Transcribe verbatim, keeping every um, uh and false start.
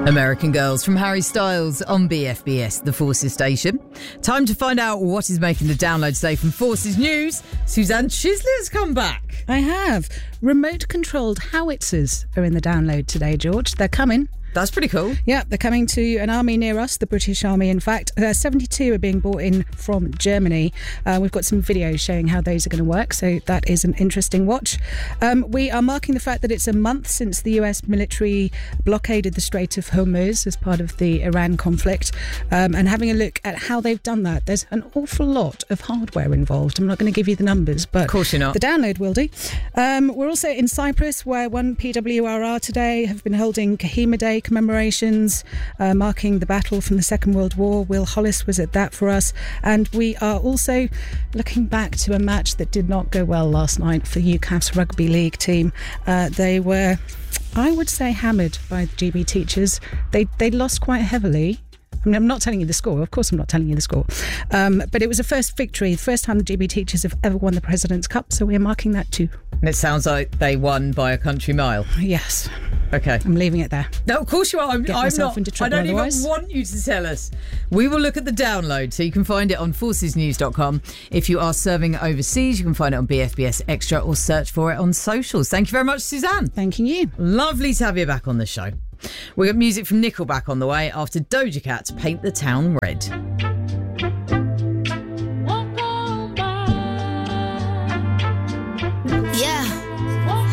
American Girls from Harry Styles on B F B S, the Forces station. Time to find out what is making the download today from Forces News. Suzanne Chisley's come back. I have. Remote-controlled howitzers are in the download today, George. They're coming. That's pretty cool. Yeah, they're coming to an army near us, the British Army, in fact. Uh, seventy-two are being brought in from Germany. Uh, we've got some videos showing how those are going to work, so that is an interesting watch. Um, we are marking the fact that it's a month since the U S military blockaded the Strait of Hormuz as part of the Iran conflict, um, and having a look at how they've done that. There's an awful lot of hardware involved. I'm not going to give you the numbers, but of course you're not. The download will do. Um, we're also in Cyprus, where one P W R R today have been holding Kohima Day commemorations, uh, marking the battle from the Second World War. Will Hollis was at that for us. And we are also looking back to a match that did not go well last night for U C A F's rugby league team. Uh, they were, I would say, hammered by the G B teachers. They, they lost quite heavily. I mean, I'm not telling you the score. Of course I'm not telling you the score. Um, but it was a first victory, the first time the G B teachers have ever won the President's Cup, so we're marking that too. And it sounds like they won by a country mile. Yes. Okay. I'm leaving it there. No, of course you are. I'm, Get I'm myself not. into I trouble don't otherwise. even want you to tell us. We will look at the download, so you can find it on forces news dot com. If you are serving overseas, you can find it on B F B S Extra or search for it on socials. Thank you very much, Suzanne. Thanking you. Lovely to have you back on the show. We've got music from Nickelback on the way after Doja Cat, Paint the Town Red.